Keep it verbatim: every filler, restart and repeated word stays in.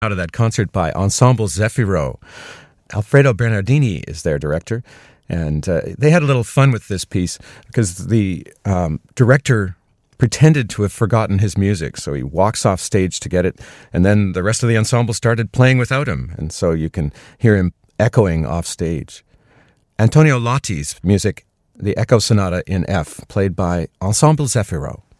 Out of that concert by Ensemble Zefiro. Alfredo Bernardini is their director, and uh, they had a little fun with this piece because the um, director pretended to have forgotten his music, so he walks off stage to get it, and then the rest of the ensemble started playing without him, and so you can hear him echoing off stage. Antonio Lotti's music, the Echo Sonata in F, played by Ensemble Zefiro.